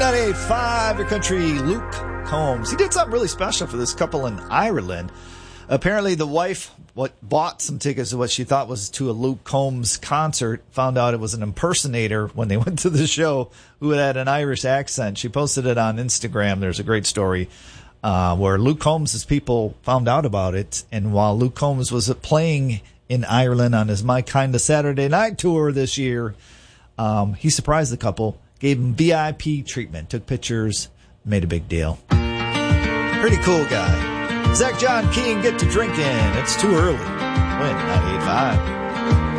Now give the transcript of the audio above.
98.5, your country, Luke Combs. He did something really special for this couple in Ireland. Apparently, the wife bought some tickets to what she thought was to a Luke Combs concert, found out it was an impersonator when they went to the show who had an Irish accent. She posted it on Instagram. There's a great story where Luke Combs' people found out about it. And while Luke Combs was playing in Ireland on his My Kinda Saturday Night tour this year, he surprised the couple, gave them VIP treatment, took pictures, made a big deal. Pretty cool guy. Zach John King, Get to Drinking. It's too early. Win 98.5.